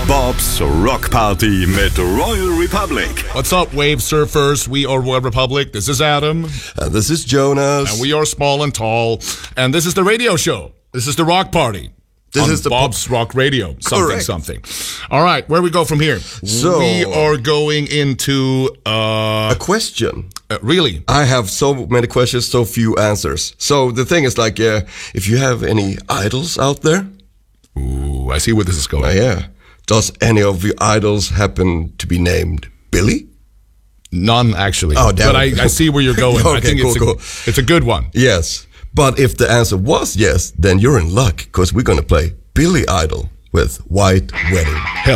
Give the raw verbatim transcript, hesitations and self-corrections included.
Bob's Rock Party mit Royal Republic. What's up, wave surfers? We are Royal Republic. This is Adam. And this is Jonas. And we are small and tall. And this is the radio show. This is the Rock Party. This on is the Bob's Rock Radio. Something, Correct. something. All right, where we go from here? So we are going into uh, a question. Uh, really? I have so many questions, so few answers. So the thing is, like, uh, if you have any idols out there, ooh, I see where this is going. uh, yeah. Does any of your idols happen to be named Billy? None, actually. Oh, damn but I, it. I see where you're going. Okay, I think cool, it's, a, cool. it's a good one. Yes. But if the answer was yes, then you're in luck, because we're going to play Billy Idol with White Wedding. Hell